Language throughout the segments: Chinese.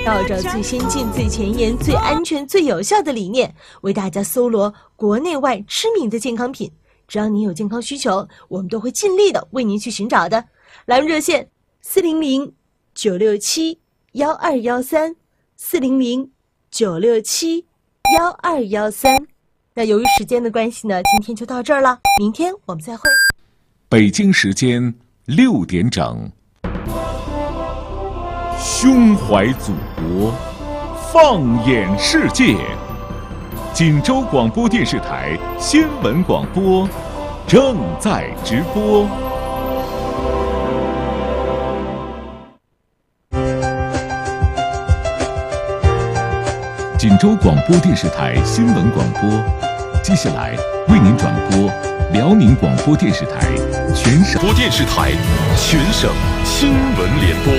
照着最先进、最前沿、最安全、最有效的理念，为大家搜罗国内外知名的健康品。只要您有健康需求，我们都会尽力的为您去寻找的。来热线400-967-1213，400-967-1213。那由于时间的关系呢，今天就到这儿了，明天我们再会。 北京时间6点整。胸怀祖国，放眼世界。锦州广播电视台新闻广播正在直播。锦州广播电视台新闻广播，接下来为您转播辽宁广播电视台全省播电视台全省新闻联播。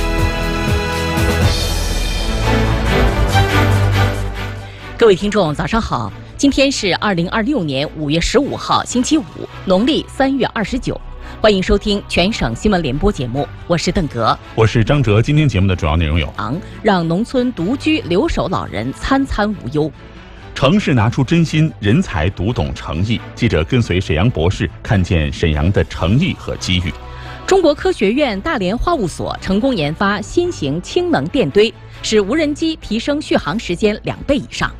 各位听众，早上好！今天是2026年5月15号，星期五，农历3月29。欢迎收听全省新闻联播节目，我是邓格， 我是张哲。今天节目的主要内容有： 让农村独居留守老人餐餐无忧； 城市拿出真心，人才读懂诚意。记者跟随沈阳博士，看见沈阳的诚意和机遇。 中国科学院大连化物所成功研发新型氢能电堆，使无人机提升续航时间2倍以上。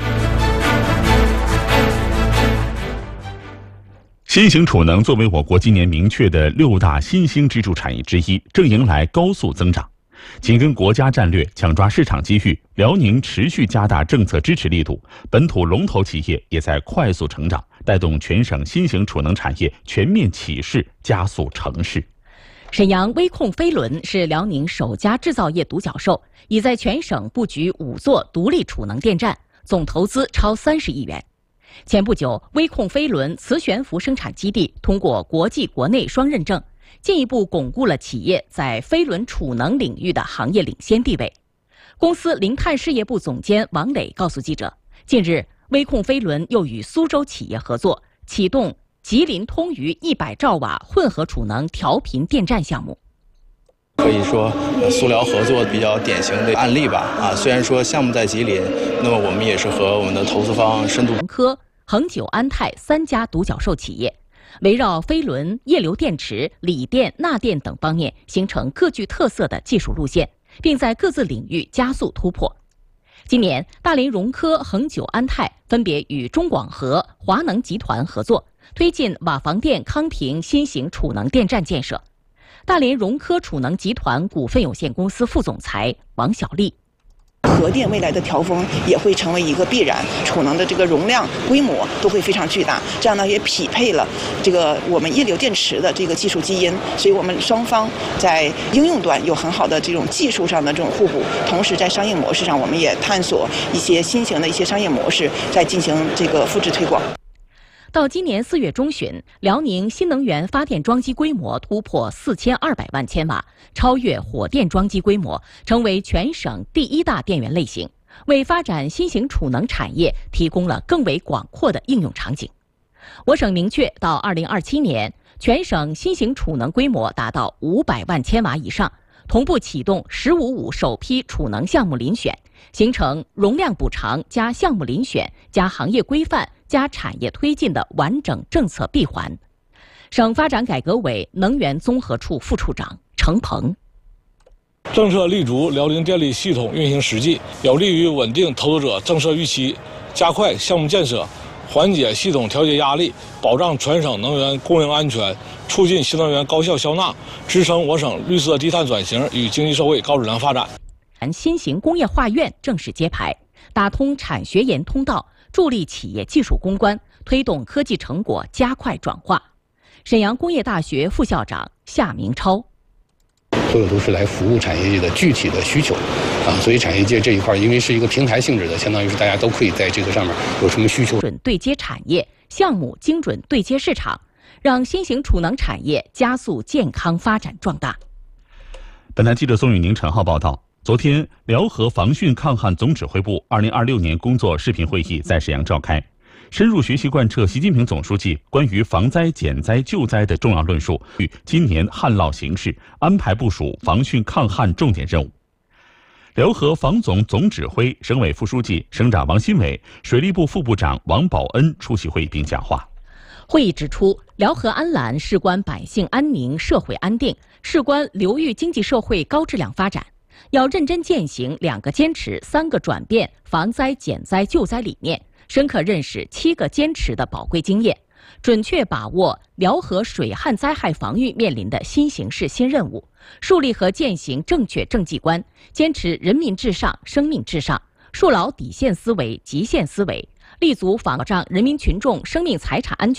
新型储能作为我国今年明确的6大新兴支柱产业之一，正迎来高速增长。紧跟国家战略，抢抓市场机遇，辽宁持续加大政策支持力度，本土龙头企业也在快速成长，带动全省新型储能产业全面起势，加速成市。 沈阳微控飞轮是辽宁首家制造业独角兽，已在全省布局5座独立储能电站，总投资超30亿元。前不久，微控飞轮磁悬浮生产基地通过国际国内双认证，进一步巩固了企业在飞轮储能领域的行业领先地位。公司零碳事业部总监王磊告诉记者，近日微控飞轮又与苏州企业合作，启动吉林通渝100兆瓦混合储能调频电站项目。 可以说苏辽合作比较典型的案例吧。虽然说项目在吉林，那么我们也是和我们的投资方深度科、恒久安泰3家独角兽企业，围绕飞轮、液流电池、锂电、钠电等方面形成各具特色的技术路线，并在各自领域加速突破。今年，大连融科、恒久安泰分别与中广核、华能集团合作，推进瓦房店康平新型储能电站建设。大连融科储能集团股份有限公司副总裁王小丽： 核电未来的调峰也会成为一个必然，储能的这个容量、规模都会非常巨大，这样呢也匹配了这个我们液流电池的这个技术基因，所以我们双方在应用端有很好的这种技术上的这种互补，同时在商业模式上，我们也探索一些新型的一些商业模式，在进行这个复制推广。 到今年4月中旬，辽宁新能源发电装机规模突破4200万千瓦，超越火电装机规模，成为全省第1大电源类型，为发展新型储能产业提供了更为广阔的应用场景。我省明确，到2027年，全省新型储能规模达到500万千瓦以上，同步启动“15-5”首批储能项目遴选，形成容量补偿加项目遴选加行业规范加产业推进的完整政策闭环。省发展改革委能源综合处副处长程鹏： 政策立足辽宁电力系统运行实际，有利于稳定投资者政策预期，加快项目建设，缓解系统调节压力，保障全省能源供应安全，促进新能源高效消纳，支撑我省绿色低碳转型与经济社会高质量发展。 新型工业化院正式揭牌，打通产学研通道，助力企业技术攻关，推动科技成果加快转化。沈阳工业大学副校长夏明超： 所有都是来服务产业界的具体的需求所以产业界这一块因为是一个平台性质的，相当于是大家都可以在这个上面有什么需求准对接产业，项目精准对接市场，让新型储能产业加速健康发展壮大。 本台记者宋宇宁、陈浩报道。昨天，辽河防汛抗旱总指挥部2026年工作视频会议在沈阳召开，深入学习贯彻习近平总书记关于防灾减灾救灾的重要论述与今年旱涝形势，安排部署防汛抗旱重点任务。 辽河防总总指挥、省委副书记、省长王新伟、水利部副部长王宝恩出席会议并讲话。 会议指出，辽河安澜事关百姓安宁、社会安定，事关流域经济社会高质量发展，要认真践行2个坚持、3个转变、防灾减灾救灾理念，深刻认识7个坚持的宝贵经验，准确把握辽河水旱灾害防御面临的新形势新任务，树立和践行正确政绩观，坚持人民至上、生命至上，树牢底线思维、极限思维，立足保障人民群众生命财产安全。